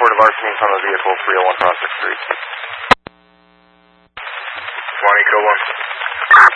report of arson from a vehicle 301 Prospect Street.